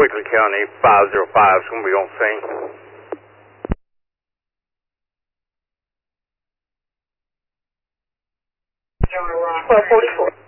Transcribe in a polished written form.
Franklin County 505 is going to be on scene. 1244.